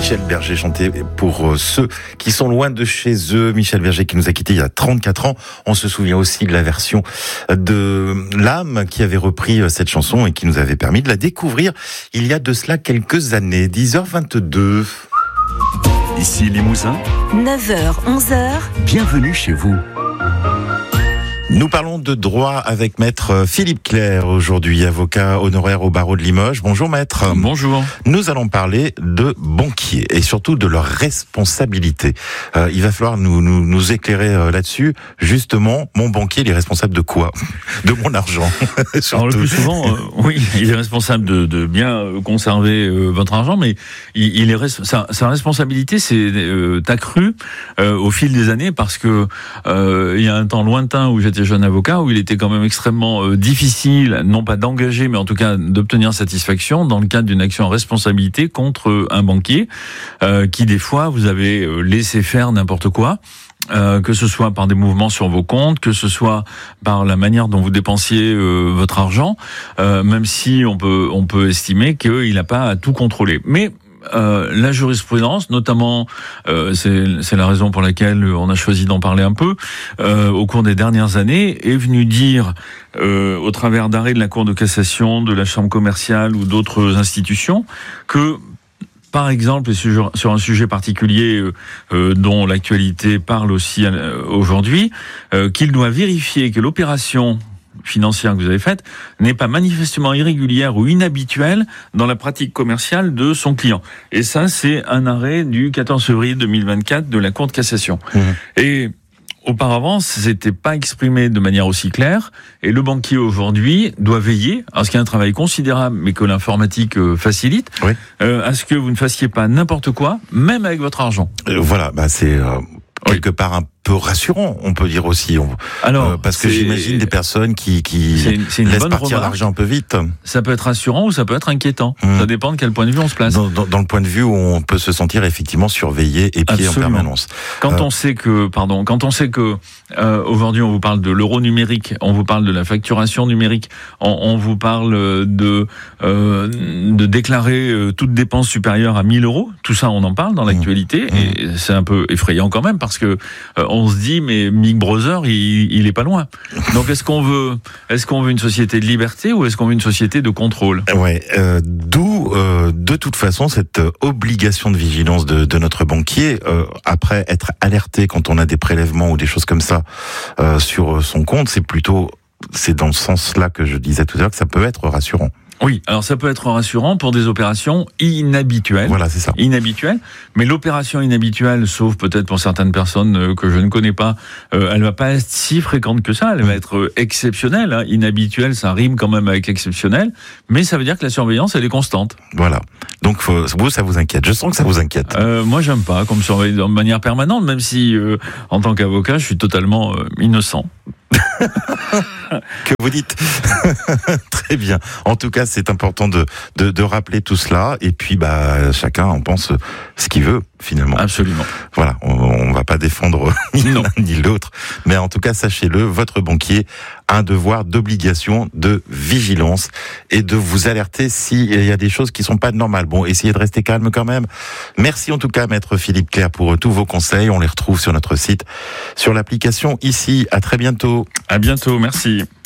Michel Berger chantait pour ceux qui sont loin de chez eux. Michel Berger qui nous a quittés il y a 34 ans. On se souvient aussi de la version de L'âme qui avait repris cette chanson et qui nous avait permis de la découvrir il y a de cela quelques années. 10h22. Ici Limousin, 9h, 11h. bienvenue chez vous. Nous parlons de droit avec maître Philippe Clerc aujourd'hui, avocat honoraire au barreau de Limoges. Bonjour maître. Bonjour. Nous allons parler de banquiers et surtout de leur responsabilité. Il va falloir nous éclairer là-dessus. Justement, mon banquier, il est responsable de quoi? De mon argent. Alors le plus souvent, oui, il est responsable de bien conserver votre argent, mais sa responsabilité s'est accrue au fil des années parce que il y a un temps lointain où j'étais jeune avocat, où il était quand même extrêmement difficile, non pas d'engager, mais en tout cas d'obtenir satisfaction dans le cadre d'une action en responsabilité contre un banquier qui des fois vous avez laissé faire n'importe quoi. Que ce soit par des mouvements sur vos comptes, que ce soit par la manière dont vous dépensiez votre argent, même si on peut estimer qu'il n'a pas à tout contrôler. Mais la jurisprudence, notamment, c'est la raison pour laquelle on a choisi d'en parler un peu, au cours des dernières années, est venue dire, au travers d'arrêts de la Cour de cassation, de la Chambre commerciale ou d'autres institutions, que par exemple, et sur un sujet particulier dont l'actualité parle aussi aujourd'hui, qu'il doit vérifier que l'opération financière que vous avez faite n'est pas manifestement irrégulière ou inhabituelle dans la pratique commerciale de son client. Et ça, c'est un arrêt du 14 février 2024 de la Cour de cassation. Et auparavant, c'était pas exprimé de manière aussi claire, et le banquier aujourd'hui doit veiller, à ce qu'il y a un travail considérable, mais que l'informatique facilite, oui, à ce que vous ne fassiez pas n'importe quoi, même avec votre argent. Voilà, c'est quelque part un peu rassurant, on peut dire aussi. Alors, parce que j'imagine des personnes qui laissent partir l'argent un peu vite. Ça peut être rassurant ou ça peut être inquiétant. Ça dépend de quel point de vue on se place. Dans le point de vue où on peut se sentir effectivement surveillé et pied en permanence. Quand on sait que aujourd'hui on vous parle de l'euro numérique, on vous parle de la facturation numérique, on vous parle de déclarer toute dépense supérieure à 1000 euros, tout ça on en parle dans l'actualité et c'est un peu effrayant quand même parce que on se dit mais Big Brother il est pas loin. Donc est-ce qu'on veut une société de liberté ou est-ce qu'on veut une société de contrôle? Ouais, d'où de toute façon cette obligation de vigilance de notre banquier après être alerté quand on a des prélèvements ou des choses comme ça sur son compte, c'est dans le sens-là que je disais tout à l'heure que ça peut être rassurant. Oui, alors ça peut être rassurant pour des opérations inhabituelles. Voilà, c'est ça. Inhabituelles, mais l'opération inhabituelle, sauf peut-être pour certaines personnes que je ne connais pas, elle va pas être si fréquente que ça, elle va être exceptionnelle. Hein. Inhabituelle, ça rime quand même avec exceptionnel, mais ça veut dire que la surveillance, elle est constante. Voilà. Donc vous, ça vous inquiète. Je sens que ça vous inquiète. Moi, j'aime pas qu'on me surveille de manière permanente, même si, en tant qu'avocat, je suis totalement innocent. Que vous dites. Très bien. En tout cas, c'est important de rappeler tout cela. Et puis, chacun en pense ce qu'il veut, finalement. Absolument. Voilà. On va pas défendre ni l'un ni l'autre. Mais en tout cas, sachez-le, votre banquier a un devoir d'obligation de vigilance et de vous alerter s'il y a des choses qui sont pas normales. Bon, essayez de rester calme quand même. Merci en tout cas, maître Philippe Clerc, pour tous vos conseils. On les retrouve sur notre site, sur l'application ici. À très bientôt. À bientôt. Merci.